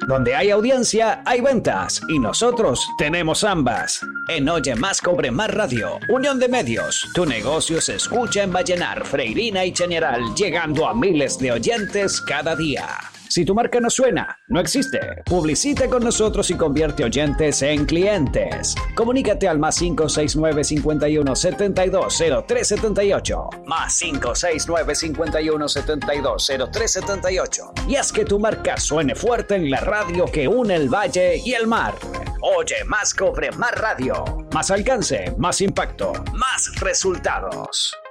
Donde hay audiencia, hay ventas. Y nosotros tenemos ambas. En Oye Más Cobre Más Radio, Unión de Medios, tu negocio se escucha en Vallenar, Freirina y Chañaral, llegando a miles de oyentes cada día. Si tu marca no suena, no existe. Publicita con nosotros y convierte oyentes en clientes. Comunícate al +569 51 72 0378. +569 51 72 0378. Y haz que tu marca suene fuerte en la radio que une el valle y el mar. Oye Más Cobre Más Radio. Más alcance, más impacto, más resultados.